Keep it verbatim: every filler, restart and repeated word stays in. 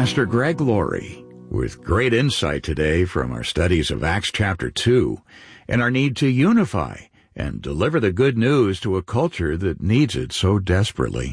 Pastor Greg Laurie with great insight today from our studies of Acts chapter two and our need to unify and deliver the good news to a culture that needs it so desperately.